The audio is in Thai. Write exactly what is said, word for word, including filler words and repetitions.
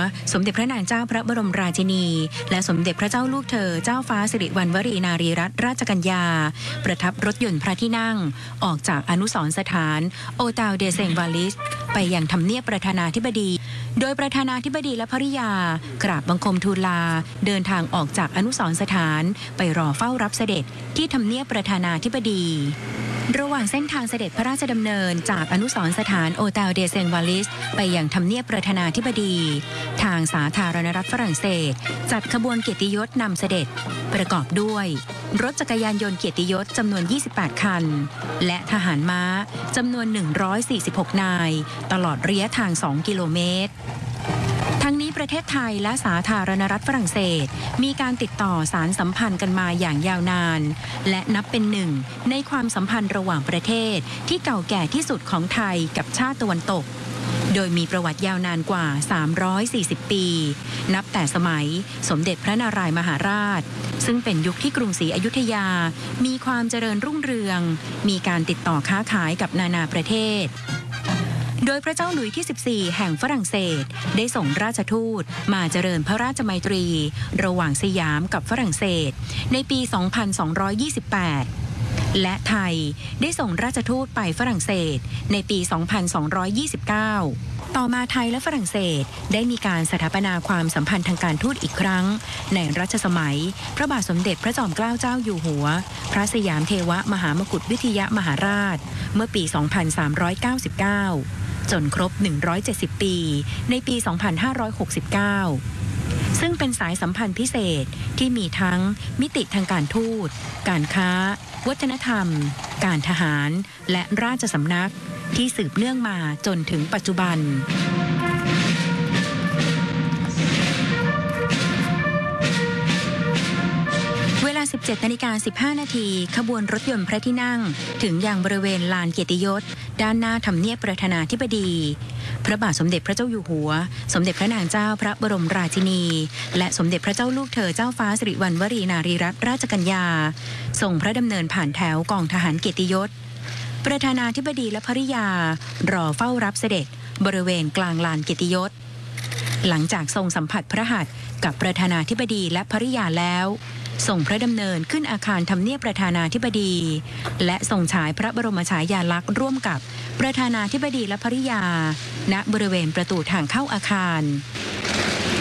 สมเด็จพระนางเจ้าพระบรมราชินีและสมเด็จพระเจ้าลูกเธอเจ้าฟ้าสิริวัณวรีนารีรัตนราชกัญญาประทับรถยนต์พระที่นั่งออกจากอนุสรณ์สถานโอตาลเดเซงวาลิสไปยังทำเนียบประธานาธิบดีโดยประธานาธิบดีและภริยากราบบังคมทูลลาเดินทางออกจากอนุสรณ์สถานไปรอเฝ้ารับเสด็จที่ทำเนียบประธานาธิบดีระหว่างเส้นทางเสด็จพระราชดำเนินจากอนุสรณ์สถานโอตาลเดเซงวาลิสไปยังทำเนียบประธานาธิบดีทางสาธารณรัฐฝรั่งเศสจัดขบวนเกียรติยศนำเสด็จประกอบด้วยรถจักรยานยนต์เกียรติยศจำนวนยี่สิบแปดคันและทหารม้าจำนวนหนึ่งร้อยสี่สิบหกนายตลอดระยะทางสองกิโลเมตรทั้งนี้ประเทศไทยและสาธารณรัฐฝรั่งเศสมีการติดต่อสารสัมพันธ์กันมาอย่างยาวนานและนับเป็นหนึ่งในความสัมพันธ์ระหว่างประเทศที่เก่าแก่ที่สุดของไทยกับชาติตะวันตกโดยมีประวัติยาวนานกว่าสามร้อยสี่สิบปีนับแต่สมัยสมเด็จพระนารายมหาราชซึ่งเป็นยุคที่กรุงศรีอยุธยามีความเจริญรุ่งเรืองมีการติดต่อค้าขายกับนานาประเทศโดยพระเจ้าหลุยส์ที่สิบสี่แห่งฝรั่งเศสได้ส่งราชทูตมาเจริญพระราชมัยตรีระหว่างสยามกับฝรั่งเศสในปี สองพันสองร้อยยี่สิบแปด และไทยได้ส่งราชทูตไปฝรั่งเศสในปี สองพันสองร้อยยี่สิบเก้า ต่อมาไทยและฝรั่งเศสได้มีการสถาปนาความสัมพันธ์ทางการทูตอีกครั้งในรัชสมัยพระบาทสมเด็จพระจอมเกล้าเจ้าอยู่หัวพระสยามเทวมหามกุฏวิทยมหาราชเมื่อปี สองพันสามร้อยเก้าสิบเก้าจนครบหนึ่งร้อยเจ็ดสิบปีในปี สองพันห้าร้อยหกสิบเก้า ซึ่งเป็นสายสัมพันธ์พิเศษที่มีทั้งมิติทางการทูตการค้าวัฒนธรรมการทหารและราชสำนักที่สืบเนื่องมาจนถึงปัจจุบันเวลา สิบเจ็ดนาฬิกาสิบห้านาทีขบวนรถยนต์พระที่นั่งถึงยังบริเวณลานเกียรติยศด้านหน้าทำเนียบประธานาธิบดีพระบาทสมเด็จพระเจ้าอยู่หัวสมเด็จพระนางเจ้าพระบรมราชินีและสมเด็จพระเจ้าลูกเธอเจ้าฟ้าสิริวัณวรีนารีรัตนราชกัญญาทรงพระดำเนินผ่านแถวกองทหารเกียรติยศประธานาธิบดีและภริยารอเฝ้ารับเสด็จบริเวณกลางลานเกียรติยศหลังจากทรงสัมผัสพระหัตถ์กับประธานาธิบดีและภริยาแล้วส่งพระดำเนินขึ้นอาคารทำเนียบประธานาธิบดีและส่งฉายพระบรมฉายาลักษณ์ร่วมกับประธานาธิบดีและภริยาณบริเวณประตูทางเข้าอาคาร